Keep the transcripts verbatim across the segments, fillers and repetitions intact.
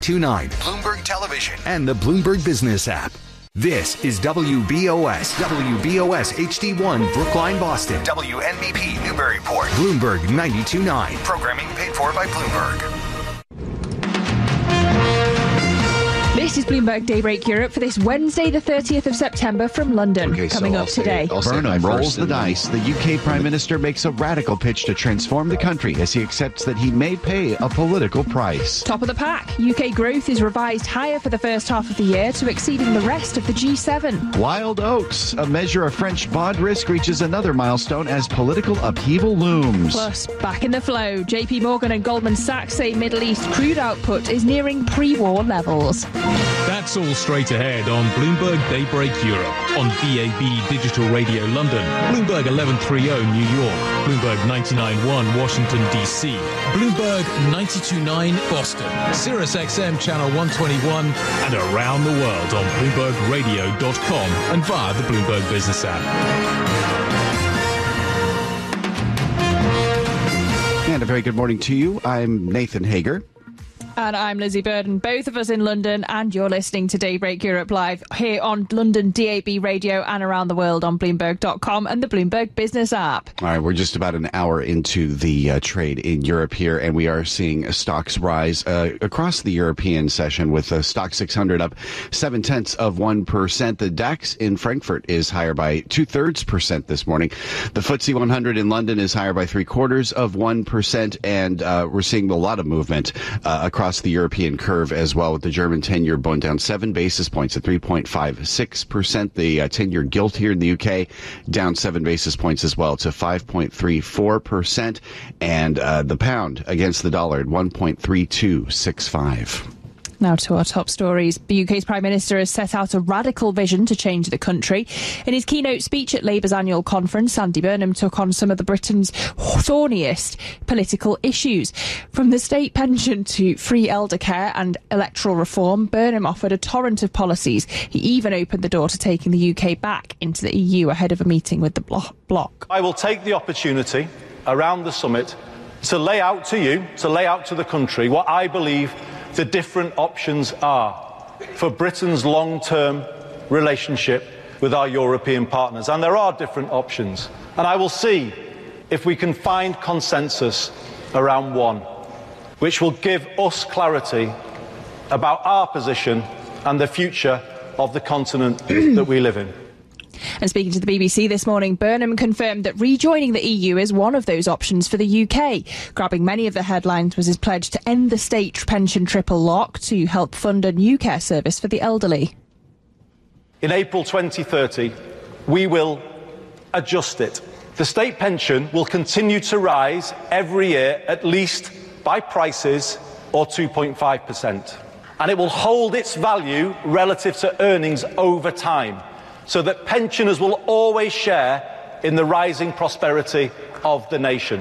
ninety-two point nine, Bloomberg Television, and the Bloomberg Business app. This is W B O S, W B O S H D one, Brookline, Boston. W N B P, Newburyport. Bloomberg ninety-two point nine. Programming paid for by Bloomberg. This is Bloomberg Daybreak Europe for this Wednesday, the thirtieth of September from London. Okay, Coming so up I'll say- today. I'll say Burnham my rolls first the and- dice. The U K Prime Minister makes a radical pitch to transform the country as he accepts that he may pay a political price. Top of the pack. U K growth is revised higher for the first half of the year to exceeding the rest of the G seven. Wild Oats, a measure of French bond risk, reaches another milestone as political upheaval looms. Plus, back in the flow, J P Morgan and Goldman Sachs say Middle East crude output is nearing pre-war levels. That's all straight ahead on Bloomberg Daybreak Europe on D A B Digital Radio London, Bloomberg eleven thirty New York, Bloomberg ninety-nine point one Washington, D C, Bloomberg ninety-two point nine Boston, Sirius X M Channel one twenty-one, and around the world on Bloomberg Radio dot com and via the Bloomberg Business app. And a very good morning to you. I'm Nathan Hager. And I'm Lizzie Burden, both of us in London, and you're listening to Daybreak Europe Live here on London D A B Radio and around the world on Bloomberg dot com and the Bloomberg Business app. All right, we're just about an hour into the uh, trade in Europe here, and we are seeing stocks rise uh, across the European session, with the Stock six hundred up seven tenths of one percent. The DAX in Frankfurt is higher by two thirds percent this morning. The F T S E one hundred in London is higher by three quarters of one percent, and uh, we're seeing a lot of movement uh, across the European curve as well, with the German ten-year bond down seven basis points at three point five six percent. The uh, ten-year gilt here in the U K down seven basis points as well to five point three four percent. And uh, the pound against the dollar at one point three two six five. Now to our top stories. The U K's Prime Minister has set out a radical vision to change the country. In his keynote speech at Labour's annual conference, Andy Burnham took on some of the Britain's thorniest political issues. From the state pension to free elder care and electoral reform, Burnham offered a torrent of policies. He even opened the door to taking the U K back into the E U ahead of a meeting with the blo- bloc. I will take the opportunity around the summit to lay out to you, to lay out to the country, what I believe the different options are for Britain's long-term relationship with our European partners. And there are different options. And I will see if we can find consensus around one, which will give us clarity about our position and the future of the continent that we live in. And speaking to the B B C this morning, Burnham confirmed that rejoining the E U is one of those options for the U K. Grabbing many of the headlines was his pledge to end the state pension triple lock to help fund a new care service for the elderly. In April twenty thirty, we will adjust it. The state pension will continue to rise every year, at least by prices or two point five percent. And it will hold its value relative to earnings over time, so that pensioners will always share in the rising prosperity of the nation.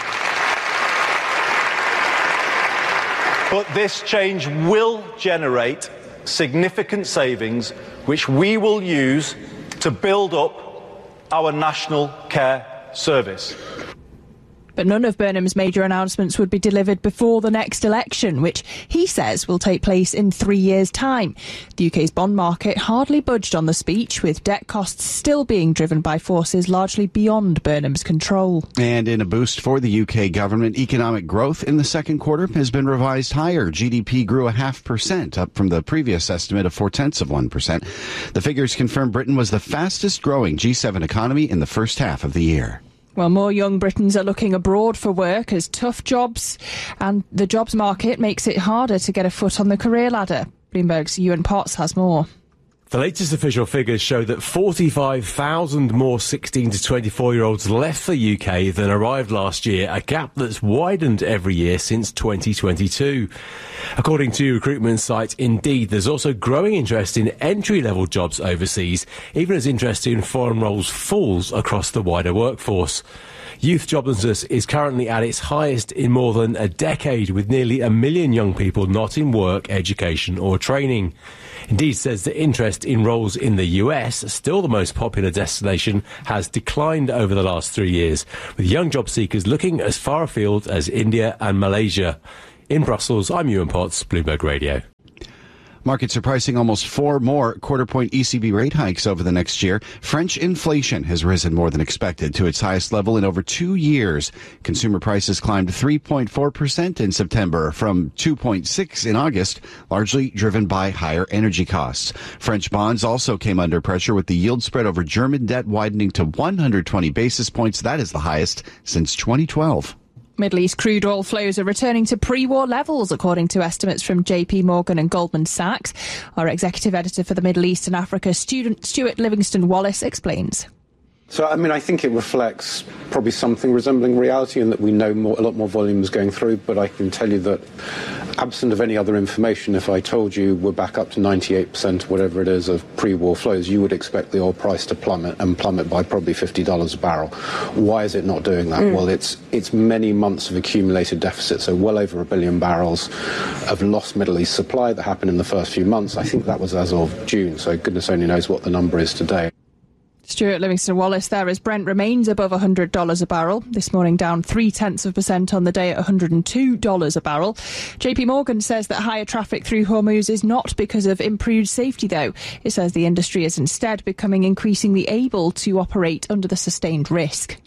But this change will generate significant savings, which we will use to build up our national care service. But none of Burnham's major announcements would be delivered before the next election, which he says will take place in three years' time. The U K's bond market hardly budged on the speech, with debt costs still being driven by forces largely beyond Burnham's control. And in a boost for the U K government, economic growth in the second quarter has been revised higher. G D P grew a half percent, up from the previous estimate of four-tenths of one percent. The figures confirm Britain was the fastest growing G seven economy in the first half of the year. Well, more young Britons are looking abroad for work as tough jobs and the jobs market makes it harder to get a foot on the career ladder. Bloomberg's Ewan Potts has more. The latest official figures show that forty-five thousand more sixteen to twenty-four-year-olds left the U K than arrived last year, a gap that's widened every year since twenty twenty-two. According to recruitment site Indeed, there's also growing interest in entry-level jobs overseas, even as interest in foreign roles falls across the wider workforce. Youth joblessness is currently at its highest in more than a decade, with nearly a million young people not in work, education or training. Indeed says that interest in roles in the U S, still the most popular destination, has declined over the last three years, with young job seekers looking as far afield as India and Malaysia. In Brussels, I'm Ewan Potts, Bloomberg Radio. Markets are pricing almost four more quarter-point E C B rate hikes over the next year. French inflation has risen more than expected to its highest level in over two years. Consumer prices climbed three point four percent in September from two point six in August, largely driven by higher energy costs. French bonds also came under pressure with the yield spread over German debt widening to one hundred twenty basis points. That is the highest since twenty twelve. Middle East crude oil flows are returning to pre-war levels, according to estimates from J P Morgan and Goldman Sachs. Our executive editor for the Middle East and Africa, student Stuart Livingston Wallace, explains. So, I mean, I think it reflects probably something resembling reality in that we know more, a lot more volume is going through, but I can tell you that absent of any other information, if I told you we're back up to ninety-eight percent, whatever it is, of pre-war flows, you would expect the oil price to plummet and plummet by probably fifty dollars a barrel. Why is it not doing that? Mm. Well, it's it's many months of accumulated deficit, so well over a billion barrels of lost Middle East supply that happened in the first few months. I think that was as of June, so goodness only knows what the number is today. Stuart Livingston Wallace there as Brent remains above one hundred dollars a barrel. This morning down three-tenths of a percent on the day at one hundred two dollars a barrel. J P Morgan says that higher traffic through Hormuz is not because of improved safety, though. It says the industry is instead becoming increasingly able to operate under the sustained risk.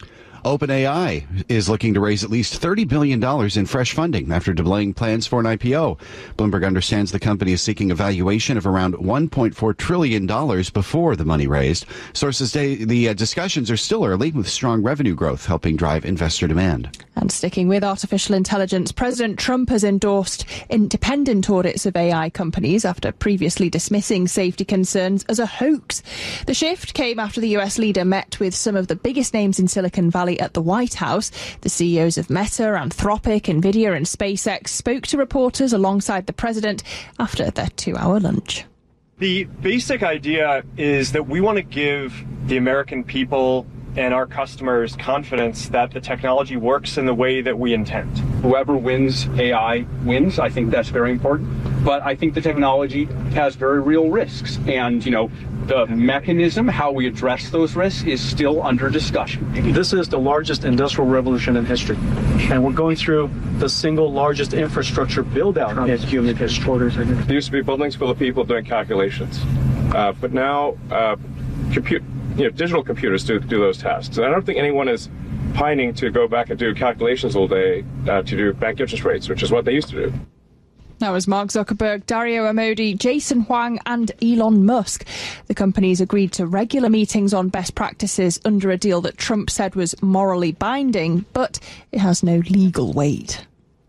OpenAI is looking to raise at least thirty billion dollars in fresh funding after delaying plans for an I P O. Bloomberg understands the company is seeking a valuation of around one point four trillion dollars before the money raised. Sources say the uh, discussions are still early, with strong revenue growth helping drive investor demand. And sticking with artificial intelligence, President Trump has endorsed independent audits of A I companies after previously dismissing safety concerns as a hoax. The shift came after the U S leader met with some of the biggest names in Silicon Valley at the White House. The C E Os of Meta, Anthropic, Nvidia and SpaceX spoke to reporters alongside the president after their two-hour lunch. The basic idea is that we want to give the American people and our customers confidence that the technology works in the way that we intend. Whoever wins A I wins. I think that's very important. But I think the technology has very real risks. And, you know, the mechanism, how we address those risks, is still under discussion. This is the largest industrial revolution in history. And we're going through the single largest infrastructure build-out in human history. There used to be buildings full of people doing calculations. Uh, but now, uh, compute, you know, digital computers do, do those tasks. And I don't think anyone is pining to go back and do calculations all day uh, to do bank interest rates, which is what they used to do. That was Mark Zuckerberg, Dario Amodi, Jason Huang and Elon Musk. The companies agreed to regular meetings on best practices under a deal that Trump said was morally binding, but it has no legal weight.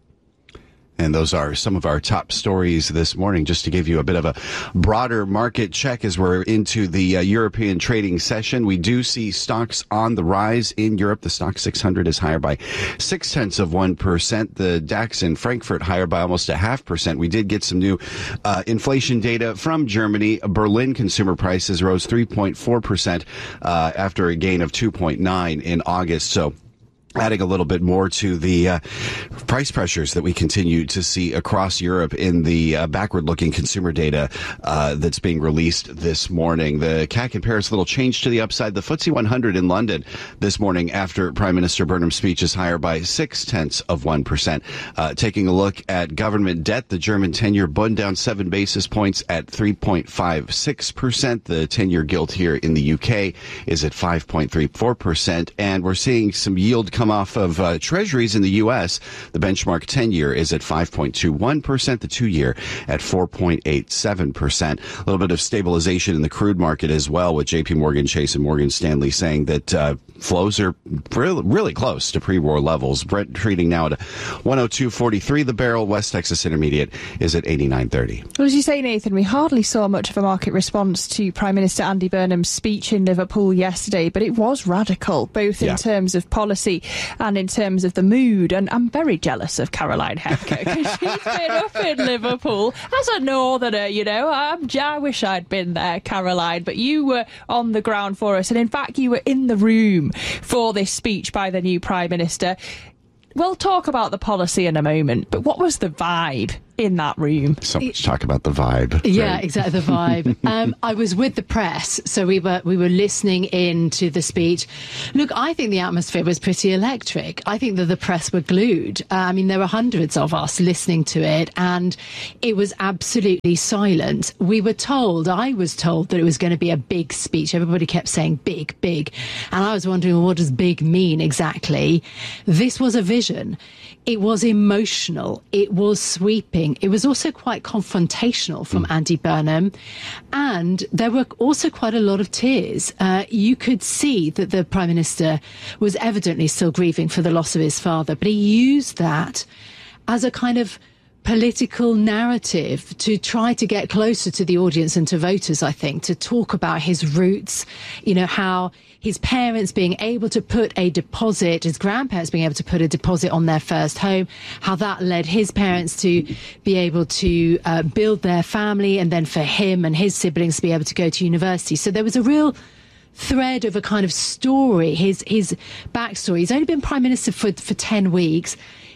And those are some of our top stories this morning, just to give you a bit of a broader market check as we're into the uh, European trading session. We do see stocks on the rise in Europe. The stock six hundred is higher by six tenths of one percent. The DAX in Frankfurt higher by almost a half percent. We did get some new uh, inflation data from Germany. Berlin consumer prices rose three point four percent uh, after a gain of two point nine in August. So, adding a little bit more to the uh, price pressures that we continue to see across Europe in the uh, backward-looking consumer data uh, that's being released this morning. The C A C in Paris, a little change to the upside. The F T S E one hundred in London this morning after Prime Minister Burnham's speech is higher by six-tenths of one percent. Uh, taking a look at government debt, the German ten-year Bund down seven basis points at three point five six percent. The ten-year gilt here in the U K is at five point three four percent. And we're seeing some yield come off of uh, treasuries in the U S. The benchmark ten-year is at five point two one percent, the two-year at four point eight seven percent. A little bit of stabilization in the crude market as well, with J P Morgan Chase and Morgan Stanley saying that uh, flows are really, really close to pre-war levels. Brent trading now at one oh two forty-three the barrel. West Texas Intermediate is at eighty-nine thirty. Well, as you say, Nathan, we hardly saw much of a market response to Prime Minister Andy Burnham's speech in Liverpool yesterday, but it was radical, both in yeah. terms of policy and in terms of the mood. And I'm very jealous of Caroline Hepker, because she's been up in Liverpool as a northerner, you know. I'm, I wish I'd been there, Caroline, but you were on the ground for us. And in fact, you were in the room for this speech by the new Prime Minister. We'll talk about the policy in a moment, but what was the vibe in that room. So much talk about the vibe. Yeah, right? exactly, the vibe. um, I was with the press, so we were we were listening in to the speech. Look, I think the atmosphere was pretty electric. I think that the press were glued. Uh, I mean, there were hundreds of us listening to it, and it was absolutely silent. We were told, I was told, that it was going to be a big speech. Everybody kept saying big, big. And I was wondering, well, what does big mean exactly? This was a vision. It was emotional. It was sweeping. It was also quite confrontational from mm. Andy Burnham. And there were also quite a lot of tears. Uh, you could see that the Prime Minister was evidently still grieving for the loss of his father, but he used that as a kind of political narrative to try to get closer to the audience and to voters, I think, to talk about his roots, you know, how his parents being able to put a deposit, his grandparents being able to put a deposit on their first home, how that led his parents to be able to uh, build their family, and then for him and his siblings to be able to go to university. So there was a real thread of a kind of story, his his backstory. He's only been Prime Minister for, for ten weeks.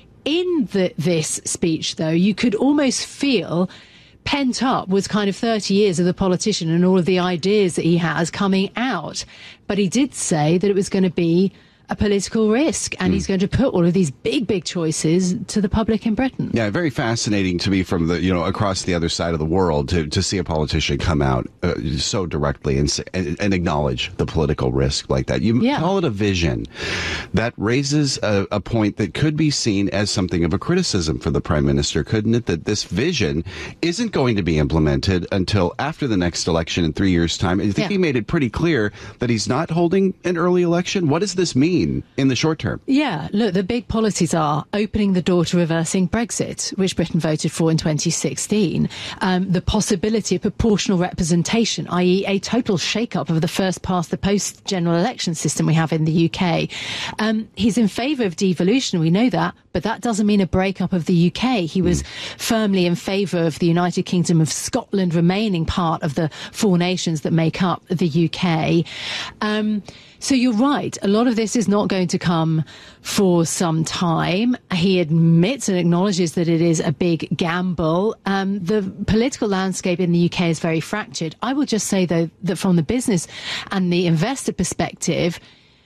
In the, this speech, though, you could almost feel pent up was kind of thirty years of the politician and all of the ideas that he has coming out. But he did say that it was going to be a political risk, and mm. he's going to put all of these big, big choices to the public in Britain. Yeah, very fascinating to me from the, you know, across the other side of the world to, to see a politician come out uh, so directly and, and and acknowledge the political risk like that. You yeah. call it a vision. That raises a, a point that could be seen as something of a criticism for the Prime Minister, couldn't it? That this vision isn't going to be implemented until after the next election in three years' time. I think yeah. he made it pretty clear that he's not holding an early election. What does this mean in the short term? Yeah, look, the big policies are opening the door to reversing Brexit, which Britain voted for in twenty sixteen, um, the possibility of proportional representation, that is a total shake-up of the first-past-the-post general election system we have in the U K. Um, he's in favour of devolution, we know that, but that doesn't mean a breakup of the U K. He was mm. firmly in favour of the United Kingdom of Scotland remaining part of the four nations that make up the U K. Um, So you're right. A lot of this is not going to come for some time. He admits and acknowledges that it is a big gamble. Um, the political landscape in the U K is very fractured. I will just say, though, that from the business and the investor perspective,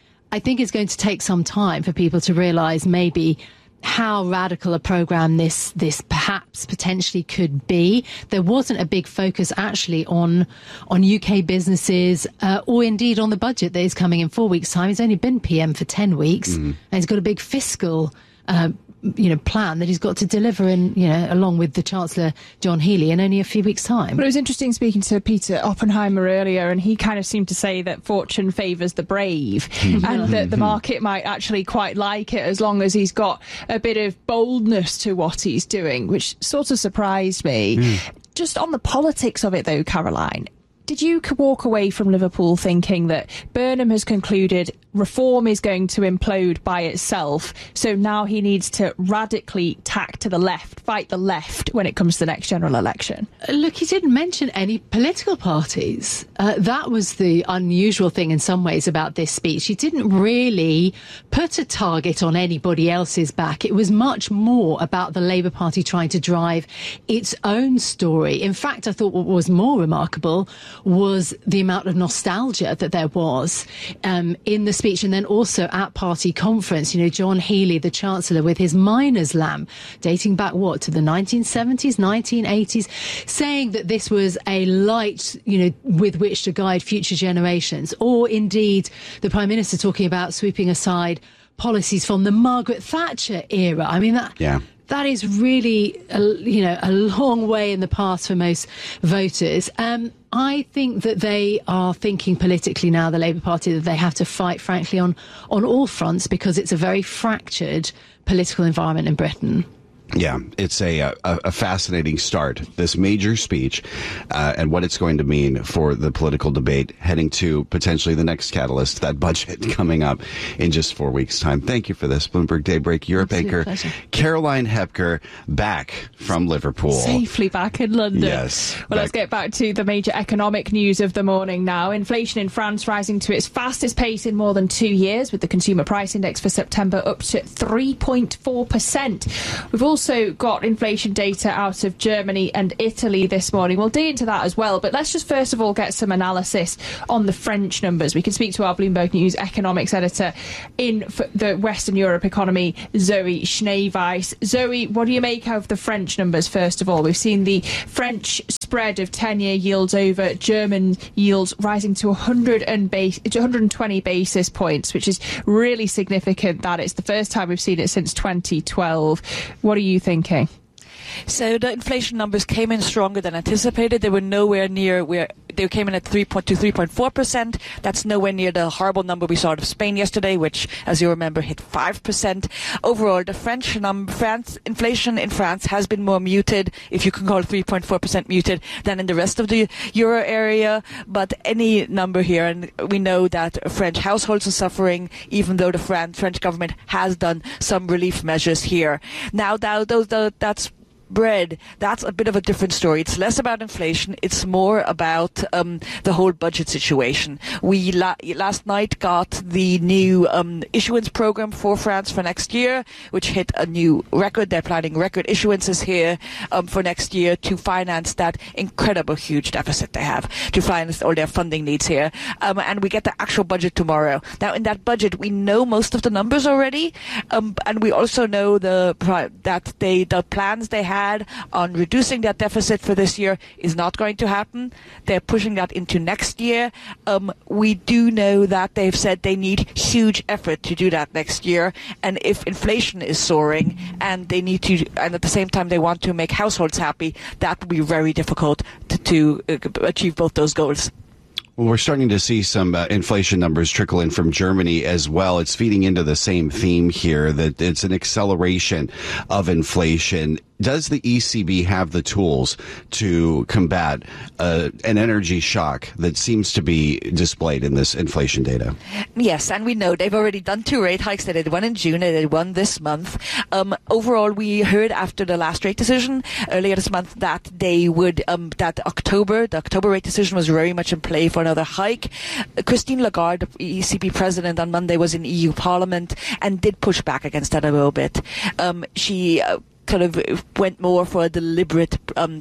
I think it's going to take some time for people to realise maybe how radical a programme this this perhaps potentially could be. There wasn't a big focus actually on on U K businesses uh, or indeed on the budget that is coming in four weeks' time. He's only been P M for ten weeks mm. and he's got a big fiscal uh, you know, plan that he's got to deliver in, you know, along with the Chancellor John Healey in only a few weeks' time. But it was interesting speaking to Peter Oppenheimer earlier, and he kind of seemed to say that fortune favours the brave and that the market might actually quite like it as long as he's got a bit of boldness to what he's doing, which sort of surprised me. Mm. Just on the politics of it, though, Caroline, did you walk away from Liverpool thinking that Burnham has concluded reform is going to implode by itself, so now he needs to radically tack to the left, fight the left when it comes to the next general election? Look, he didn't mention any political parties. Uh, that was the unusual thing in some ways about this speech. He didn't really put a target on anybody else's back. It was much more about the Labour Party trying to drive its own story. In fact, I thought what was more remarkable was the amount of nostalgia that there was um, in the speech, and then also at party conference. You know, John Healey, the Chancellor, with his miner's lamp, dating back, what, to the nineteen seventies, nineteen eighties, saying that this was a light, you know, with which to guide future generations. Or indeed, the Prime Minister talking about sweeping aside policies from the Margaret Thatcher era. I mean, that... Yeah. That is really, a, you know, a long way in the past for most voters. Um, I think that they are thinking politically now, the Labour Party, that they have to fight, frankly, on, on all fronts because it's a very fractured political environment in Britain. Yeah, it's a, a a fascinating start, this major speech, uh, and what it's going to mean for the political debate heading to potentially the next catalyst, that budget coming up in just four weeks' time. Thank you for this. Bloomberg Daybreak Europe anchor Caroline Hepker, back from Liverpool. Safely back in London. Yes. Well, back. Let's get back to the major economic news of the morning now. Inflation in France rising to its fastest pace in more than two years, with the consumer price index for September up to three point four percent. We've also also got inflation data out of Germany and Italy this morning. We'll dig into that as well, but let's just first of all get some analysis on the French numbers. We can speak to our Bloomberg News economics editor in the Western Europe economy, Zoe Schneeweiss. Zoe, what do you make of the French numbers first of all? We've seen the French spread of ten-year yields over German yields rising to one hundred twenty basis points, which is really significant. That it's the first time we've seen it since twenty twelve. What are you thinking? So the inflation numbers came in stronger than anticipated. They were nowhere near where they came in at three point to three point four percent. That's nowhere near the horrible number we saw out of Spain yesterday, which, as you remember, hit five percent. Overall, the French number, France inflation in France has been more muted, if you can call three point four percent muted, than in the rest of the euro area. But any number here, and we know that French households are suffering, even though the French government has done some relief measures here. Now, those that's bread, that's a bit of a different story. It's less about inflation. It's more about um, the whole budget situation. We la- last night got the new um, issuance program for France for next year, which hit a new record. They're planning record issuances here um, for next year to finance that incredible huge deficit they have, to finance all their funding needs here. Um, and we get the actual budget tomorrow. Now, in that budget, we know most of the numbers already, um, and we also know the that they the plans they have on reducing that deficit for this year is not going to happen. They're pushing that into next year. Um, we do know that they've said they need huge effort to do that next year. And if inflation is soaring and they need to, and at the same time they want to make households happy, that will be very difficult to, to uh, achieve both those goals. Well, we're starting to see some uh, inflation numbers trickle in from Germany as well. It's feeding into the same theme here, that it's an acceleration of inflation. Does the E C B have the tools to combat uh, an energy shock that seems to be displayed in this inflation data? Yes, and we know they've already done two rate hikes. They did one in June, they did one this month. Um, overall, we heard after the last rate decision earlier this month that they would, um, that October, the October rate decision was very much in play for another hike. Uh, Christine Lagarde, the E C B president, on Monday was in E U Parliament and did push back against that a little bit. Um, she uh, kind of went more for a deliberate um,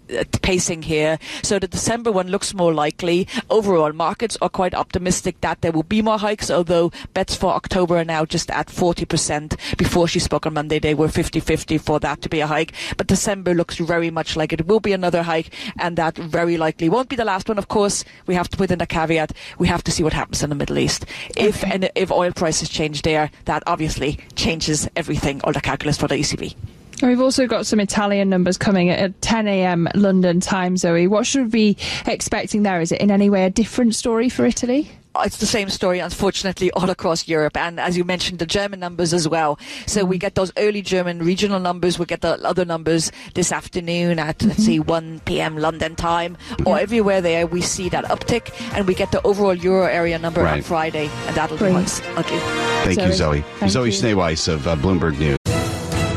pacing here. So the December one looks more likely. Overall, markets are quite optimistic that there will be more hikes, although bets for October are now just at forty percent. Before she spoke on Monday, they were fifty-fifty for that to be a hike. But December looks very much like it will be another hike, and that very likely won't be the last one. Of course, we have to put in a caveat. We have to see what happens in the Middle East. If okay. and if oil prices change there, that obviously changes everything, all the calculus for the E C B. We've also got some Italian numbers coming at ten a.m. London time, Zoe. What should we be expecting there? Is it in any way a different story for Italy? It's the same story, unfortunately, all across Europe. And as you mentioned, the German numbers as well. So we get those early German regional numbers. We get the other numbers this afternoon at, let's see, one p.m. London time. Or yeah. everywhere there, we see that uptick. And we get the overall euro area number right. on Friday. And that'll Great. be what's ugly. Thank Zoe. you, Zoe. Thank Zoe you. Schneeweiss of uh, Bloomberg News.